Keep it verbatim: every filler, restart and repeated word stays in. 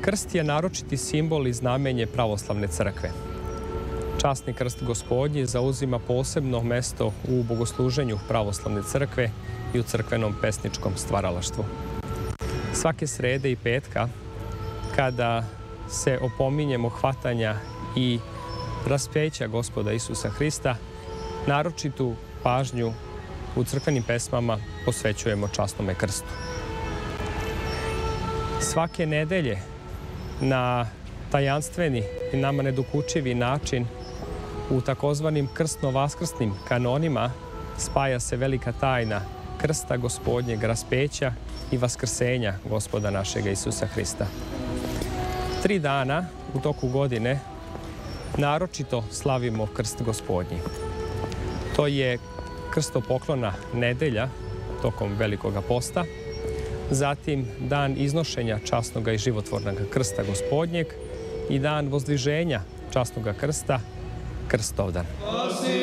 Krst je naročiti simbol i znamenje pravoslavne crkve. Časni krst Gospodnji zauzima posebno mesto u bogosluženju pravoslavne crkve i u crkvenom pesničkom stvaralaštvu. Svake srede i petka, kada se opominjemo hvatanja i raspeća Gospoda Isusa Hrista, naročitu pažnju u crkvenim pesmama posvećujemo časnome krstu. Svake nedelje na tajanstveni i nama nedokučivi način u takozvanim krstno-vaskrsnim kanonima spaja se velika tajna krsta Gospodnjeg, raspeća i vaskrsenja Gospoda našega Isusa Hrista. Tri dana u toku godine naročito slavimo krst Gospodnji. To je krstopoklona nedelja tokom Velikoga posta, zatim dan iznošenja časnog i životvornog krsta Gospodnjeg i dan vozdviženja časnog krsta, Krstovdan.